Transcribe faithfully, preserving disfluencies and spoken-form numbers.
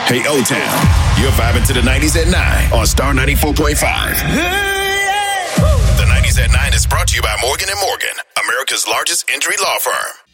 Hey, O-Town, you're vibing to the nineties at nine on Star ninety-four point five. The nineties at nine is brought to you by Morgan and Morgan, America's largest injury law firm.